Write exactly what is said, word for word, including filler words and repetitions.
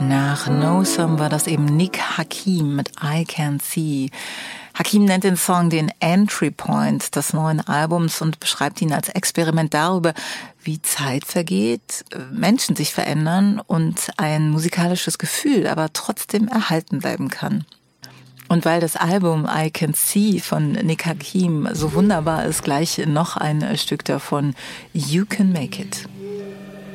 Nach Nosum war das eben Nick Hakim mit I Can See. Hakim nennt den Song den Entry Point des neuen Albums und beschreibt ihn als Experiment darüber, wie Zeit vergeht, Menschen sich verändern und ein musikalisches Gefühl aber trotzdem erhalten bleiben kann. Und weil das Album I Can See von Nick Hakim so wunderbar ist, gleich noch ein Stück davon, You Can Make It.